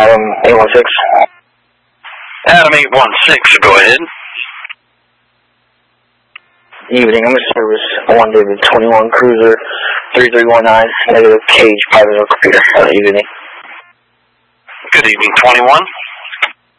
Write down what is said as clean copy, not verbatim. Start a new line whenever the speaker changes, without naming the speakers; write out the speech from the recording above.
Adam 816.
Adam 816, go ahead.
Evening, I'm a service 1 David 21 Cruiser 3319, negative cage, private computer. Evening.
Good evening, 21.